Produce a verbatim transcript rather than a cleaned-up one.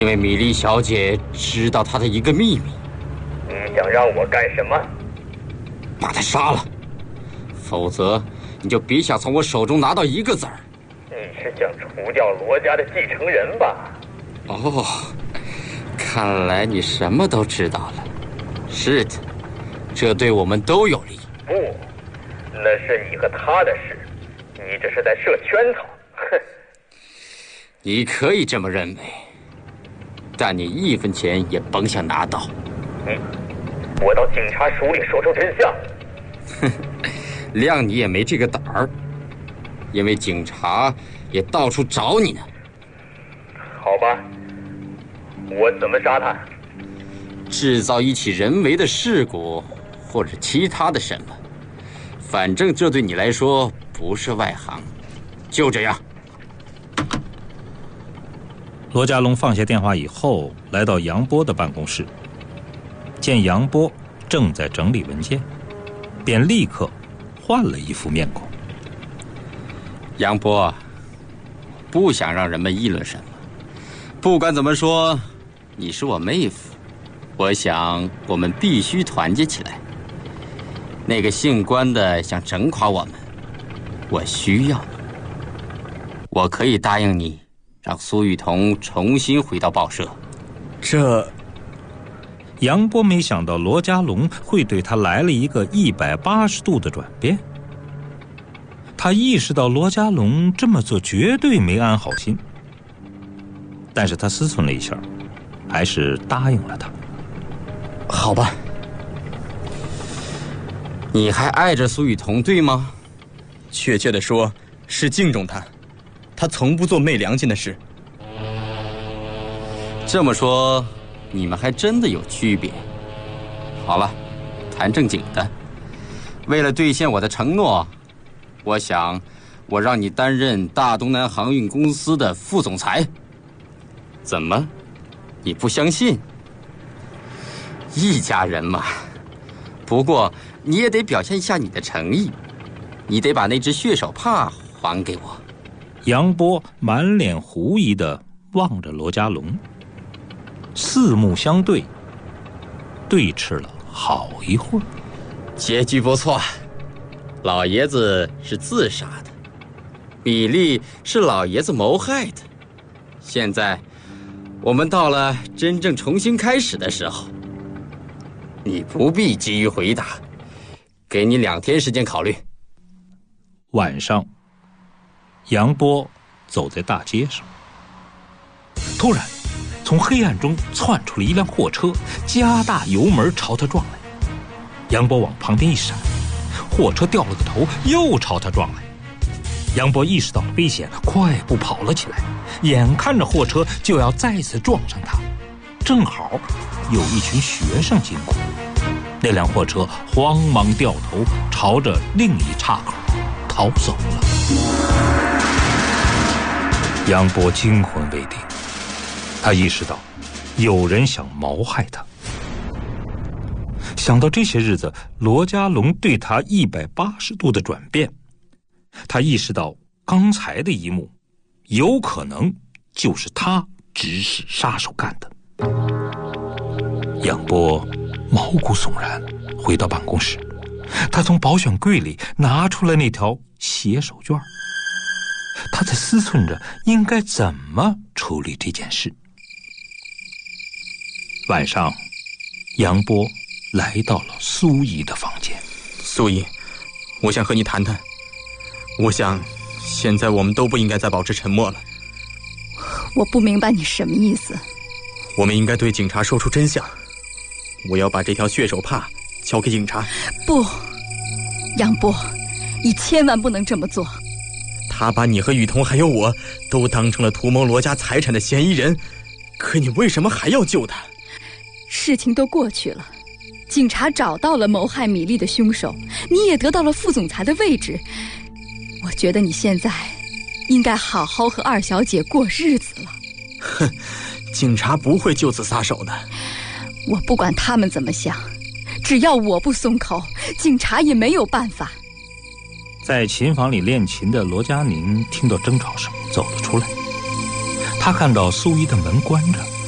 因为米莉小姐知道她的一个秘密。 你想让我干什么？ 把她杀了，否则你就别想从我手中拿到一个子儿。 你是想除掉罗家的继承人吧？ 哦，看来你什么都知道了。是的，这对我们都有利。 不，那是你和他的事，你这是在设圈套。哼， 你可以这么认为，但你一分钱也甭想拿到。 你，我到警察署里说出真相。 哼，谅你也没这个胆儿，因为警察也到处找你呢。 好吧，我怎么杀他？ 制造一起人为的事故，或者其他的什么，反正这对你来说不是外行。就这样。 罗家龙放下电话以后，来到杨波的办公室，见杨波正在整理文件，便立刻换了一副面孔。 杨波，不想让人们议论什么，不管怎么说，你是我妹夫，我想我们必须团结起来。那个姓关的想整垮我们，我需要你。我可以答应你，让苏雨桐重新回到报社。 这…… 杨波没想到罗家龙会对他来了一个一百八十度的转变。他意识到罗家龙这么做绝对没安好心，但是他思忖了一下，还是答应了他。 好吧。 你还爱着苏雨桐，对吗？ 确切地说，是敬重他。他从不做昧良心的事。 这么说，你们还真的有区别。好了，谈正经的。为了兑现我的承诺，我想我让你担任大东南航运公司的副总裁。怎么，你不相信？一家人嘛。不过你也得表现一下你的诚意，你得把那只血手帕还给我。 杨波满脸狐疑地望着罗家龙，四目相对，对视了好一会儿。 结局不错，老爷子是自杀的，米莉是老爷子谋害的。现在我们到了真正重新开始的时候。你不必急于回答，给你两天时间考虑。 晚上，杨波走在大街上，突然从黑暗中窜出了一辆货车，加大油门朝他撞来。杨波往旁边一闪，货车掉了个头，又朝他撞来。杨波意识到了危险，快步跑了起来，眼看着货车就要再次撞上他，正好有一群学生经过，那辆货车慌忙掉头，朝着另一岔口逃走了。杨波惊魂未定，他意识到有人想谋害他。想到这些日子罗家龙对他一百八十度的转变，他意识到刚才的一幕有可能就是他指使杀手干的。杨波毛骨悚然回到办公室，他从保险柜里拿出了那条血手绢，他在思忖着应该怎么处理这件事。晚上，杨波来到了苏怡的房间。 苏怡，我想和你谈谈。我想现在我们都不应该再保持沉默了。 我不明白你什么意思。 我们应该对警察说出真相。我要把这条血手帕交给警察。 不，杨波，你千万不能这么做。 他把你和雨桐还有我都当成了图谋罗家财产的嫌疑人，可你为什么还要救他？ 事情都过去了，警察找到了谋害米莉的凶手，你也得到了副总裁的位置。我觉得你现在应该好好和二小姐过日子了。 哼，警察不会就此撒手的。 我不管他们怎么想，只要我不松口，警察也没有办法。 在琴房里练琴的罗佳宁听到争吵声走了出来，他看到苏怡的门关着，